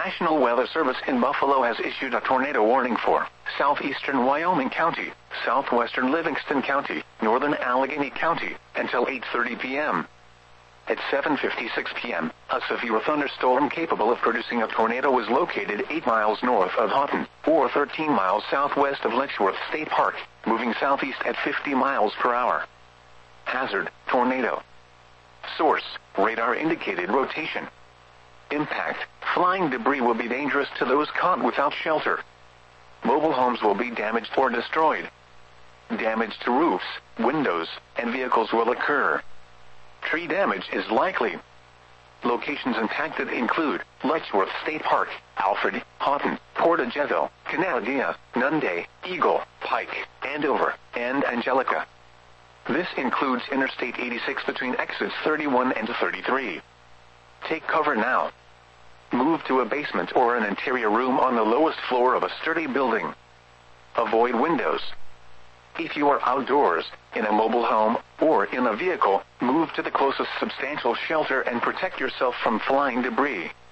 National Weather Service in Buffalo has issued a tornado warning for southeastern Wyoming County, southwestern Livingston County, northern Allegheny County, until 8:30 p.m. At 7:56 p.m., a severe thunderstorm capable of producing a tornado was located 8 miles north of Houghton, or 13 miles southwest of Letchworth State Park, moving southeast at 50 miles per hour. Hazard, tornado. Source, radar indicated rotation. Impact, flying debris will be dangerous to those caught without shelter. Mobile homes will be damaged or destroyed. Damage to roofs, windows, and vehicles will occur. Tree damage is likely. Locations impacted include Letchworth State Park, Alfred, Houghton, Portage-Eville, Canandaigua, Nunde, Eagle, Pike, Andover, and Angelica. This includes Interstate 86 between exits 31 and 33. Take cover now. Move to a basement or an interior room on the lowest floor of a sturdy building. Avoid windows. If you are outdoors, in a mobile home, or in a vehicle, move to the closest substantial shelter and protect yourself from flying debris.